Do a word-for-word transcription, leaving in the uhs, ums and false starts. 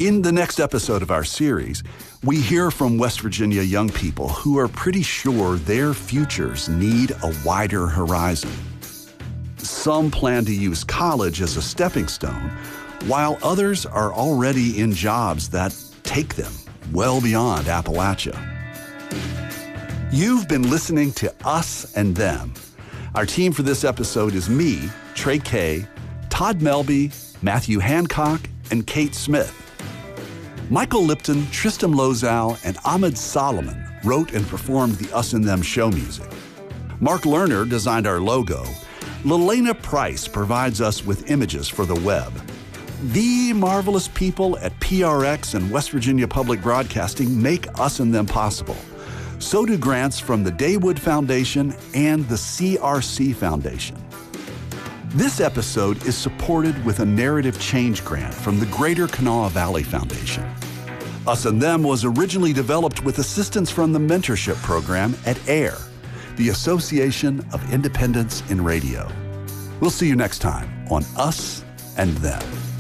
In the next episode of our series, we hear from West Virginia young people who are pretty sure their futures need a wider horizon. Some plan to use college as a stepping stone, while others are already in jobs that take them well beyond Appalachia. You've been listening to Us and Them. Our team for this episode is me, Trey Kay, Todd Melby, Matthew Hancock, and Kate Smith. Michael Lipton, Tristan Lozow, and Ahmed Solomon wrote and performed the Us and Them show music. Mark Lerner designed our logo. Lelena Price provides us with images for the web. The marvelous people at P R X and West Virginia Public Broadcasting make Us and Them possible. So do grants from the Daywood Foundation and the C R C Foundation. This episode is supported with a narrative change grant from the Greater Kanawha Valley Foundation. Us and Them was originally developed with assistance from the mentorship program at AIR, the Association of Independents in Radio. We'll see you next time on Us and Them.